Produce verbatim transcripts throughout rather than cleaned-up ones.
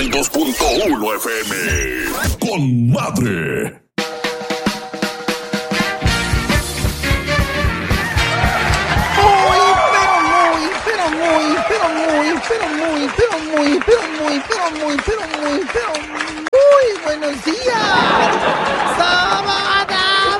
El dos punto uno F M. Con madre. Pero muy, pero muy, pero muy, pero muy, pero muy, pero muy, pero muy, pero muy buenos días. ¡Sábado!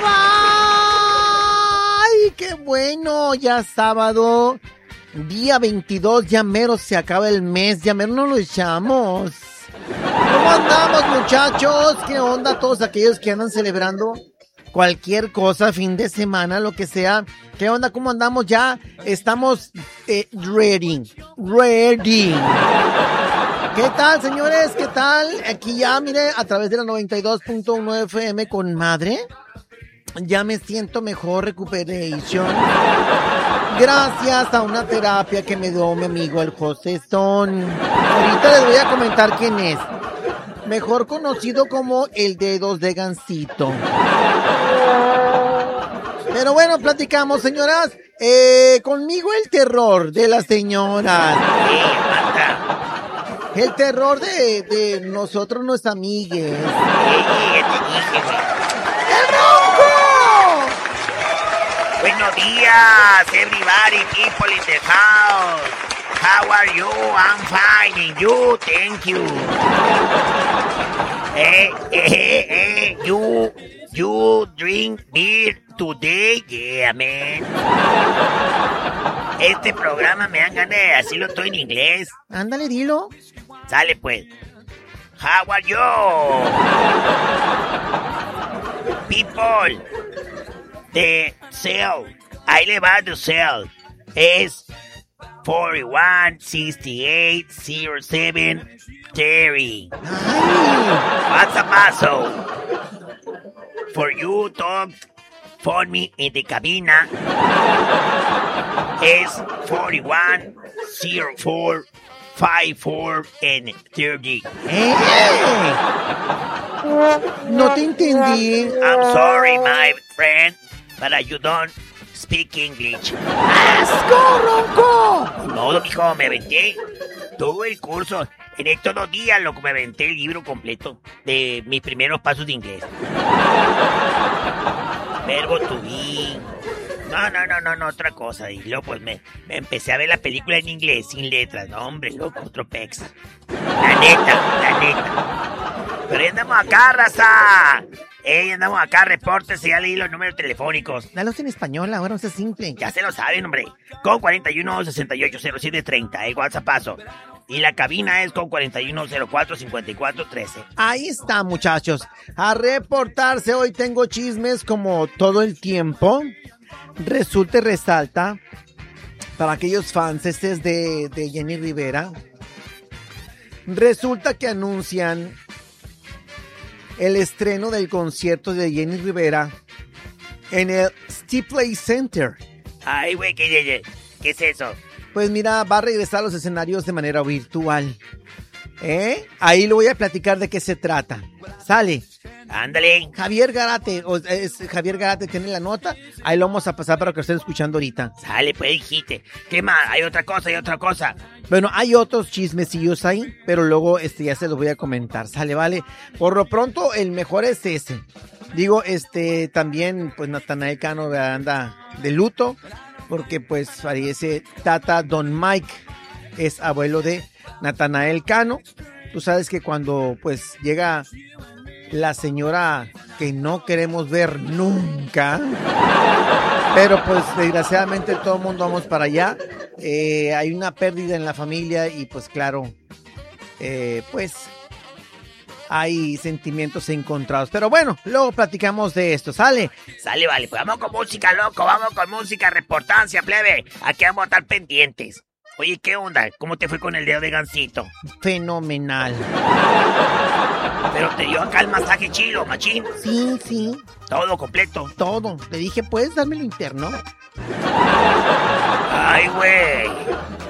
¡Ay, qué bueno! Ya sábado, día veintidós, ya mero se acaba el mes, ya mero nos lo echamos. ¿Cómo andamos, muchachos? ¿Qué onda todos aquellos que andan celebrando cualquier cosa, fin de semana, lo que sea? ¿Qué onda? ¿Cómo andamos? Ya estamos eh, ready, ready. ¿Qué tal, señores? ¿Qué tal? Aquí ya, mire, a través de la noventa y dos punto uno F M con madre, ya me siento mejor, recuperation. Gracias a una terapia que me dio mi amigo el José Stone. Ahorita les voy a comentar quién es. Mejor conocido como el Dedos de Gansito. Pero bueno, platicamos, señoras. Eh, conmigo el terror de las señoras. El terror de, de nosotros, los amigues. ¡El ronco! Buenos días, everybody, people in the house. How are you? I'm fine, and you? Thank you. Eh, eh, eh, you, you drink beer today? Yeah, man. Este programa me dan ganas de decirlo todo en inglés. Ándale, dilo. Sale, pues. How are you? People, the cell, ahí le va the cell, es forty-one, sixty-eight, oh seven, thirty. What's a paso? For you talk for me in the cabina es forty-one, oh four, fifty-four, and thirty. ¡Eh! No te entendí. I'm sorry, my friend, but you don't speak English. ¡Asco, ronco! No, mijo, me aventé todo el curso. En estos dos días, loco, me aventé el libro completo de mis primeros pasos de inglés. Verbo to be. No, no, no, no, no, otra cosa. Y luego, pues, me, me empecé a ver la película en inglés, sin letras. No, hombre, loco, otro pex. La neta, la neta. Pero ya andamos acá, raza. Ey, andamos acá, repórtese, ya leí los números telefónicos. Dalos en español, ahora no sea simple. Ya se lo saben, hombre. Con cuarenta y uno, sesenta y ocho, cero siete, treinta, el WhatsApp paso. Y la cabina es con cuarenta y uno, cero cuatro, cincuenta y cuatro, trece. Ahí está, muchachos. A reportarse, hoy tengo chismes como todo el tiempo. Resulta y resalta, para aquellos fans este es de, de Jenny Rivera, resulta que anuncian el estreno del concierto de Jenny Rivera en el Staples Center. Ay, güey, ¿qué, ¿qué es eso? Pues mira, va a regresar a los escenarios de manera virtual. ¿Eh? Ahí lo voy a platicar de qué se trata. Sale. Ándale. Javier Garate, o, es, Javier Garate tiene la nota. Ahí lo vamos a pasar para que lo estén escuchando ahorita. Sale, pues, dijiste. ¿Qué más? Hay otra cosa, hay otra cosa. Bueno, hay otros chismecillos ahí, pero luego este ya se los voy a comentar. Sale, vale. Por lo pronto, el mejor es ese. Digo, este, también, pues, Natanael Cano anda de luto, porque, pues, fallece Tata Don Mike, es abuelo de Natanael Cano. Tú sabes que cuando, pues, llega la señora que no queremos ver nunca, pero pues desgraciadamente todo el mundo vamos para allá, eh, hay una pérdida en la familia y pues claro, eh, pues hay sentimientos encontrados, pero bueno, luego platicamos de esto. Sale, sale, vale, pues vamos con música, loco, vamos con música, reportancia, plebe, aquí vamos a estar pendientes. Oye, ¿qué onda? ¿Cómo te fue con el dedo de Gansito? Fenomenal. Pero te dio acá el masaje chilo, machín. Sí, sí. Todo completo. Todo. Le dije, ¿puedes darme lo interno? Ay, güey.